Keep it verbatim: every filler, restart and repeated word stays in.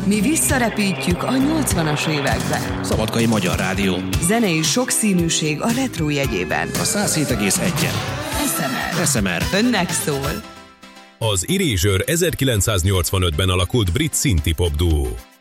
Mi visszarepítjük a nyolcvanas évekbe. Szabadkai Magyar Rádió. Zenei sokszínűség a retro jegyében. A száz hét egész egyen. es em er. es em er. Önnek szól. Az Erasure ezerkilencszáznyolcvanötben alakult brit szinti pop duó.